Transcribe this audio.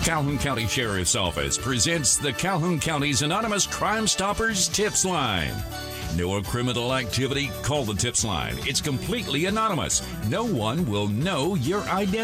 Calhoun County Sheriff's Office presents the Calhoun County's Anonymous Crime Stoppers Tips Line. Know a criminal activity? Call the Tips Line. It's completely anonymous. No one will know your identity.